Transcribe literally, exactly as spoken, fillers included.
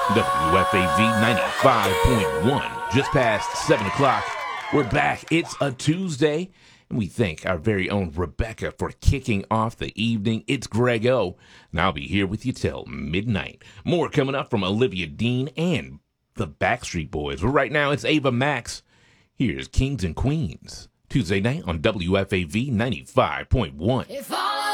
W F A V ninety-five point one, just past seven o'clock. We're back. It's a Tuesday, and we thank our very own Rebecca for kicking off the evening. It's Greg O, and I'll be here with you till midnight. More coming up from Olivia Dean and the Backstreet Boys. But right now, it's Ava Max. Here's Kings and Queens, Tuesday night on W F A V ninety-five point one. If I